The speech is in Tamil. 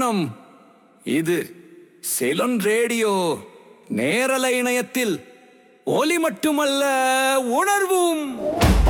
கவனம். இது சிலோன் ரேடியோ. நேரலை இணையத்தில் ஒலி மட்டுமல்ல, உணர்வும்.